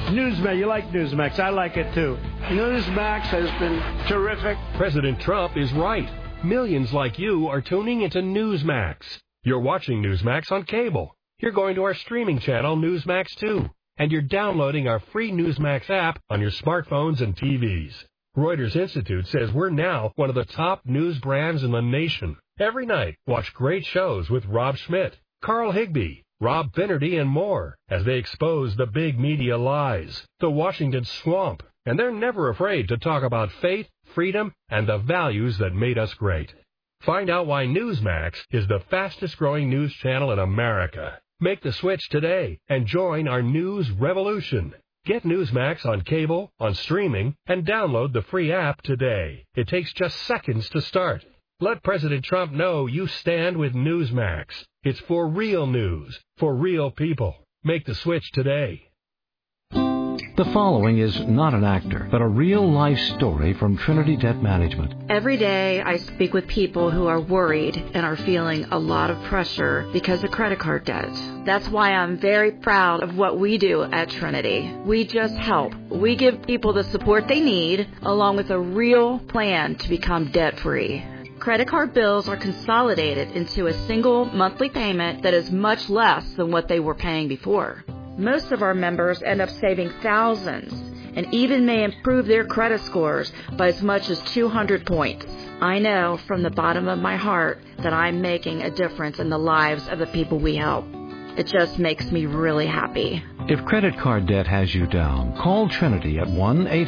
Newsmax, you like Newsmax. I like it too. Newsmax has been terrific. President Trump is right. Millions like you are tuning into Newsmax. You're watching Newsmax on cable. You're going to our streaming channel, Newsmax 2. And you're downloading our free Newsmax app on your smartphones and TVs. Reuters Institute says we're now one of the top news brands in the nation. Every night, watch great shows with Rob Schmidt, Carl Higbie, Rob Finnerty, and more as they expose the big media lies, the Washington swamp, and they're never afraid to talk about faith, freedom, and the values that made us great. Find out why Newsmax is the fastest-growing news channel in America. Make the switch today and join our news revolution. Get Newsmax on cable, on streaming, and download the free app today. It takes just seconds to start. Let President Trump know you stand with Newsmax. It's for real news, for real people. Make the switch today. The following is not an actor, but a real-life story from Trinity Debt Management. Every day I speak with people who are worried and are feeling a lot of pressure because of credit card debt. That's why I'm very proud of what we do at Trinity. We just help. We give people the support they need, along with a real plan to become debt-free. Credit card bills are consolidated into a single monthly payment that is much less than what they were paying before. Most of our members end up saving thousands and even may improve their credit scores by as much as 200 points. I know from the bottom of my heart that I'm making a difference in the lives of the people we help. It just makes me really happy. If credit card debt has you down, call Trinity at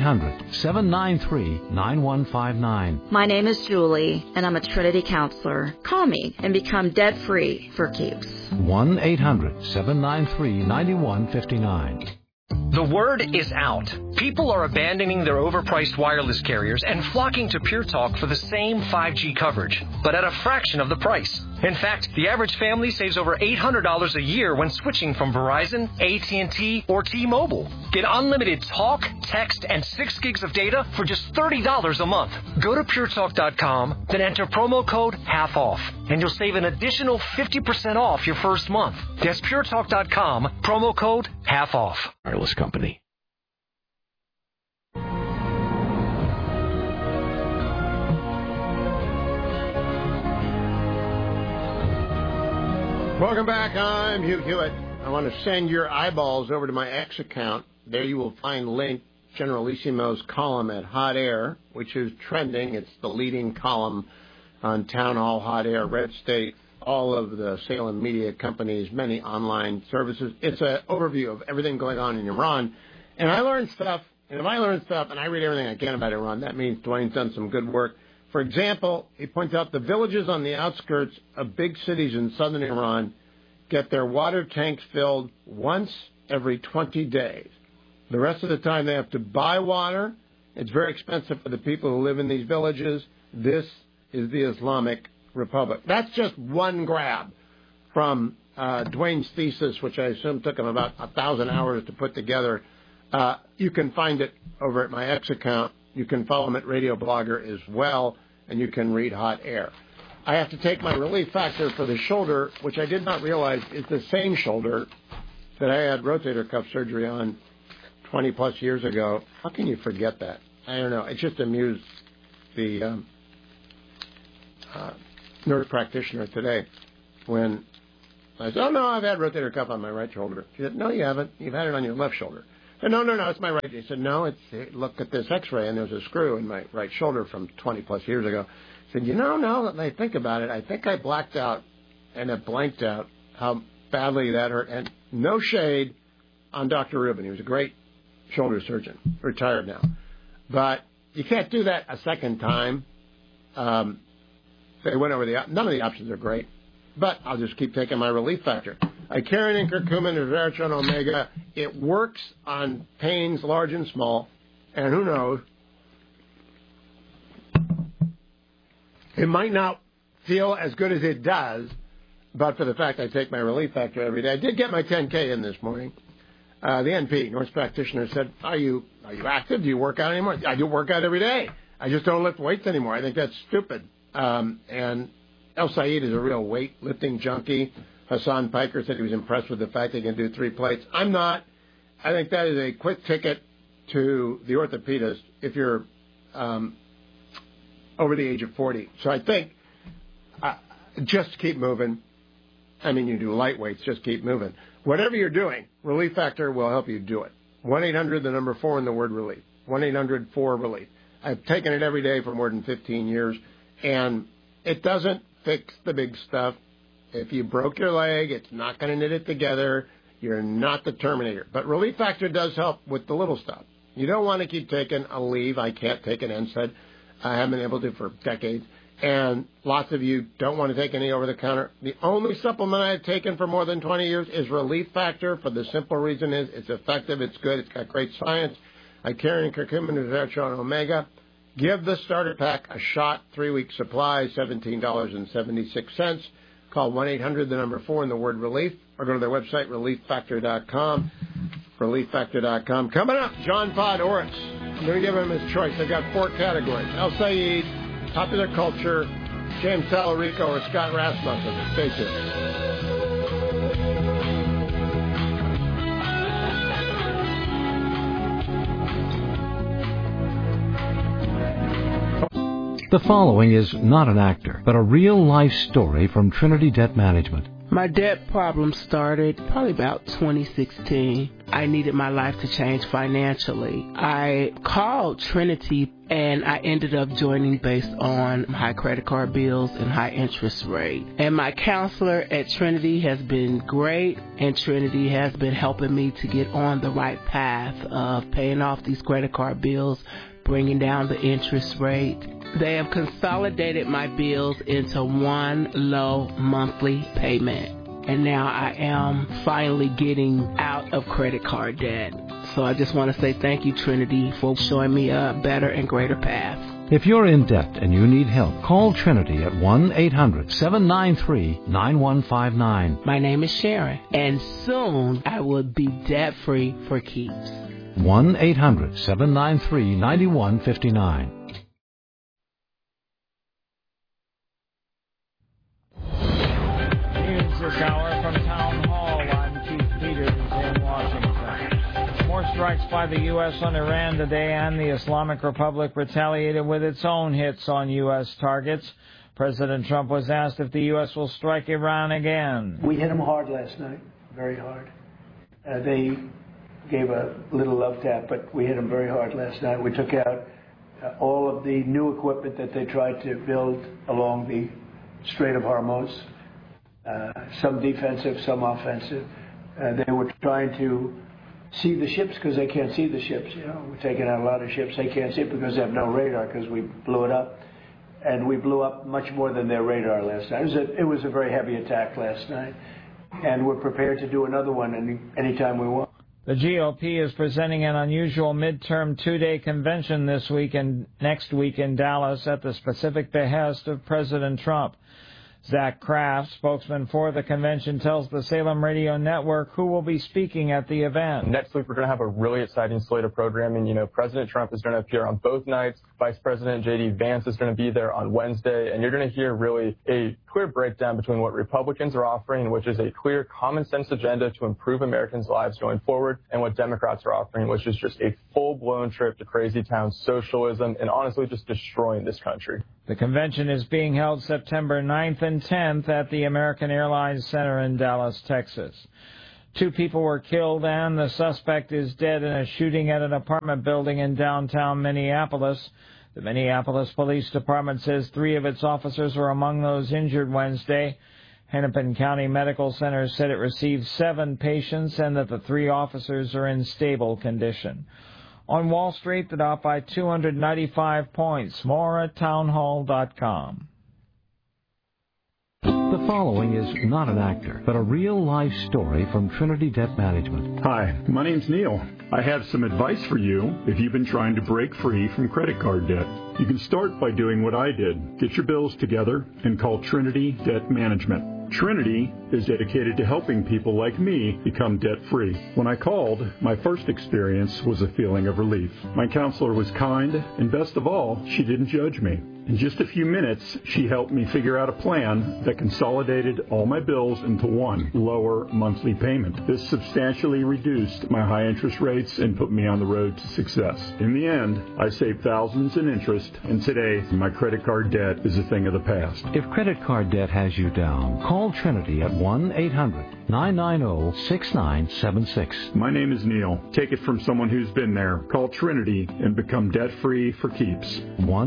1-800-793-9159. My name is Julie, and I'm a Trinity counselor. Call me and become debt-free for keeps. 1-800-793-9159. The word is out. People are abandoning their overpriced wireless carriers and flocking to Pure Talk for the same 5G coverage, but at a fraction of the price. In fact, the average family saves over $800 a year when switching from Verizon, AT&T, or T-Mobile. Get unlimited talk, text, and 6 gigs of data for just $30 a month. Go to puretalk.com, then enter promo code HALF-OFF, and you'll save an additional 50% off your first month. That's puretalk.com, promo code HALF-OFF. Wireless company. Welcome back. I'm Hugh Hewitt. I want to send your eyeballs over to my X account. There you will find link Generalissimo's column at Hot Air, which is trending. It's the leading column on Town Hall, Hot Air, Red State, all of the Salem media companies, many online services. It's an overview of everything going on in Iran. And I learned stuff. And if I learn stuff and I read everything I can about Iran, that means Dwayne's done some good work. For example, he points out the villages on the outskirts of big cities in southern Iran get their water tanks filled once every 20 days. The rest of the time they have to buy water. It's very expensive for the people who live in these villages. This is the Islamic Republic. That's just one grab from Dwayne's thesis, which I assume took him about 1,000 hours to put together. You can find it over at my X account. You can follow him at Radio Blogger as well, and you can read Hot Air. I have to take my relief factor for the shoulder, which I did not realize is the same shoulder that I had rotator cuff surgery on 20-plus years ago. How can you forget that? I don't know. It just amused the nurse practitioner today when I said, oh, no, I've had rotator cuff on my right shoulder. She said, no, you haven't. You've had it on your left shoulder. I said, no, it's my right. He said, no, look at this X-ray, and there's a screw in my right shoulder from 20-plus years ago. I said, now that I think about it, I think I blacked out and it blanked out how badly that hurt. And no shade on Dr. Rubin. He was a great shoulder surgeon, retired now. But you can't do that a second time. They went over none of the options are great. But I'll just keep taking my relief factor. Icarian and curcumin, resveratrol, omega. It works on pains large and small. And who knows? It might not feel as good as it does, but for the fact I take my relief factor every day. I did get my 10K in this morning. The NP, nurse practitioner, said, are you active? Do you work out anymore? I do work out every day. I just don't lift weights anymore. I think that's stupid. And El Sayed is a real weightlifting junkie. Hassan Piker said he was impressed with the fact he can do 3 plates. I'm not. I think that is a quick ticket to the orthopedist if you're over the age of 40. So I think just keep moving. I mean, you do light weights, just keep moving. Whatever you're doing, Relief Factor will help you do it. 1-800, the number 4 in the word relief. 1-800-4-RELIEF. I've taken it every day for more than 15 years, and it doesn't fix the big stuff. If you broke your leg, it's not going to knit it together. You're not the Terminator. But Relief Factor does help with the little stuff. You don't want to keep taking a leave. I can't take an NSAID. I haven't been able to for decades. And lots of you don't want to take any over-the-counter. The only supplement I've taken for more than 20 years is Relief Factor, for the simple reason is it's effective, it's good, it's got great science. Icarian, curcumin, resveratrol, and omega. Give the starter pack a shot, 3-week supply, $17.76. Call 1-800, the number 4, and the word relief, or go to their website, relieffactor.com. Relieffactor.com. Coming up, John Podhoretz. I'm going to give him his choice. I've got 4 categories. El Sayed, popular culture, James Talarico, or Scott Rasmussen. Stay tuned. The following is not an actor, but a real-life story from Trinity Debt Management. My debt problem started probably about 2016. I needed my life to change financially. I called Trinity and I ended up joining based on high credit card bills and high interest rate. And my counselor at Trinity has been great, and Trinity has been helping me to get on the right path of paying off these credit card bills, bringing down the interest rate. They have consolidated my bills into one low monthly payment. And now I am finally getting out of credit card debt. So I just want to say thank you, Trinity, for showing me a better and greater path. If you're in debt and you need help, call Trinity at 1-800-793-9159. My name is Sharon, and soon I will be debt-free for keeps. 1-800-793-9159. This hour from Town Hall. I'm Keith Peters in Washington. More strikes by the U.S. on Iran today, and the Islamic Republic retaliated with its own hits on U.S. targets. President Trump was asked if the U.S. will strike Iran again. We hit them hard last night, very hard. They gave a little love tap, but we hit them very hard last night. We took out all of the new equipment that they tried to build along the Strait of Hormuz. Some defensive, some offensive. They were trying to see the ships because they can't see the ships. You know, we're taking out a lot of ships. They can't see it because they have no radar because we blew it up. And we blew up much more than their radar last night. It was a very heavy attack last night. And we're prepared to do another one anytime we want. The GOP is presenting an unusual midterm 2-day convention this week and next week in Dallas at the specific behest of President Trump. Zach Kraft, spokesman for the convention, tells the Salem Radio Network who will be speaking at the event. Next week, we're going to have a really exciting slate of programming. You know, President Trump is going to appear on both nights. Vice President J.D. Vance is going to be there on Wednesday. And you're going to hear really a clear breakdown between what Republicans are offering, which is a clear common sense agenda to improve Americans' lives going forward, and what Democrats are offering, which is just a full-blown trip to crazy town socialism and honestly just destroying this country. The convention is being held September 9th and 10th at the American Airlines Center in Dallas, Texas. 2 people were killed and the suspect is dead in a shooting at an apartment building in downtown Minneapolis. The Minneapolis Police Department says 3 of its officers were among those injured Wednesday. Hennepin County Medical Center said it received 7 patients and that the 3 officers are in stable condition. On Wall Street, the Dow by 295 points. More at townhall.com. The following is not an actor, but a real-life story from Trinity Debt Management. Hi, my name's Neil. I have some advice for you if you've been trying to break free from credit card debt. You can start by doing what I did. Get your bills together and call Trinity Debt Management. Trinity is dedicated to helping people like me become debt-free. When I called, my first experience was a feeling of relief. My counselor was kind, and best of all, she didn't judge me. In just a few minutes, she helped me figure out a plan that consolidated all my bills into one lower monthly payment. This substantially reduced my high interest rates and put me on the road to success. In the end, I saved thousands in interest, and today my credit card debt is a thing of the past. If credit card debt has you down, call Trinity at 1-800-990-6976. My name is Neil. Take it from someone who's been there. Call Trinity and become debt-free for keeps.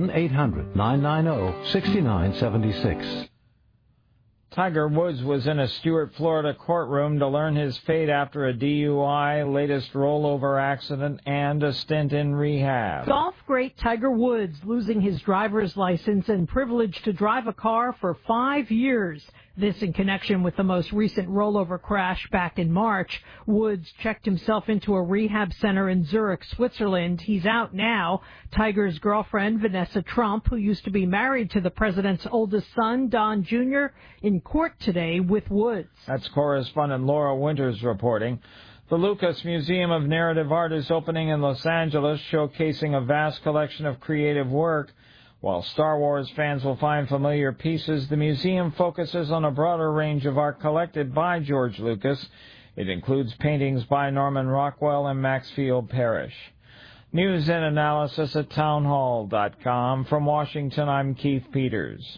1-800-990-6976. Tiger Woods was in a Stuart, Florida courtroom to learn his fate after a DUI, latest rollover accident, and a stint in rehab. Golf great Tiger Woods losing his driver's license and privilege to drive a car for 5 years. This in connection with the most recent rollover crash back in March. Woods checked himself into a rehab center in Zurich, Switzerland. He's out now. Tiger's girlfriend, Vanessa Trump, who used to be married to the president's oldest son, Don Jr., in court today with Woods. That's correspondent Laura Winters reporting. The Lucas Museum of Narrative Art is opening in Los Angeles, showcasing a vast collection of creative work. While Star Wars fans will find familiar pieces, the museum focuses on a broader range of art collected by George Lucas. It includes paintings by Norman Rockwell and Maxfield Parrish. News and analysis at townhall.com. From Washington, I'm Keith Peters.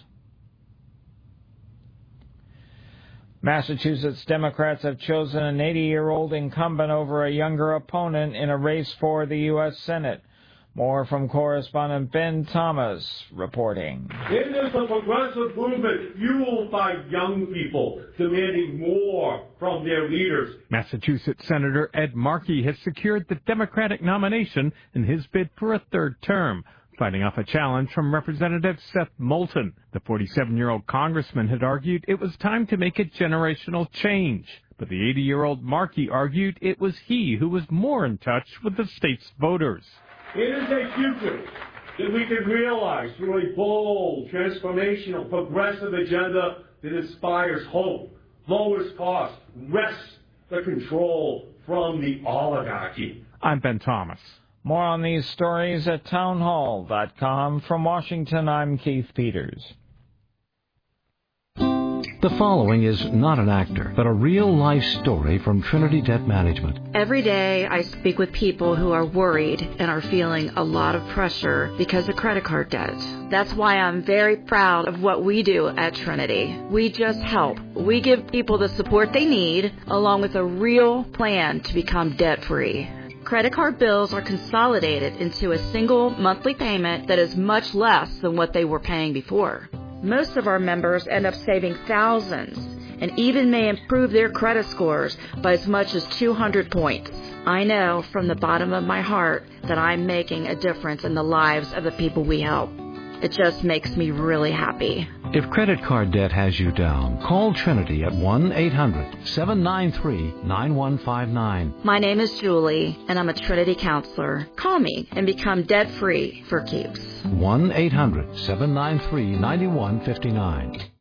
Massachusetts Democrats have chosen an 80-year-old incumbent over a younger opponent in a race for the U.S. Senate. More from correspondent Ben Thomas reporting. It is a progressive movement fueled by young people demanding more from their leaders. Massachusetts Senator Ed Markey has secured the Democratic nomination in his bid for a third term, fighting off a challenge from Representative Seth Moulton. The 47-year-old congressman had argued it was time to make a generational change. But the 80-year-old Markey argued it was he who was more in touch with the state's voters. It is a future that we can realize through a bold, transformational, progressive agenda that inspires hope, lowers costs, wrests the control from the oligarchy. I'm Ben Thomas. More on these stories at townhall.com. From Washington, I'm Keith Peters. The following is not an actor, but a real-life story from Trinity Debt Management. Every day I speak with people who are worried and are feeling a lot of pressure because of credit card debt. That's why I'm very proud of what we do at Trinity. We just help. We give people the support they need, along with a real plan to become debt-free. Credit card bills are consolidated into a single monthly payment that is much less than what they were paying before. Most of our members end up saving thousands and even may improve their credit scores by as much as 200 points. I know from the bottom of my heart that I'm making a difference in the lives of the people we help. It just makes me really happy. If credit card debt has you down, call Trinity at 1-800-793-9159. My name is Julie, and I'm a Trinity counselor. Call me and become debt-free for keeps. 1-800-793-9159.